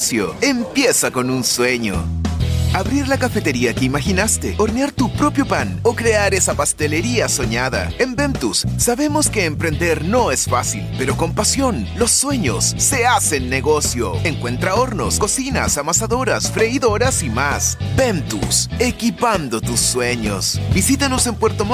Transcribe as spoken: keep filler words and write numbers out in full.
negocio empieza con un sueño. Abrir la cafetería que imaginaste, hornear tu propio pan o crear esa pastelería soñada. En Ventus sabemos que emprender no es fácil, pero con pasión, los sueños se hacen negocio. Encuentra hornos, cocinas, amasadoras, freidoras y más. Ventus, equipando tus sueños. Visítanos en Puerto Montt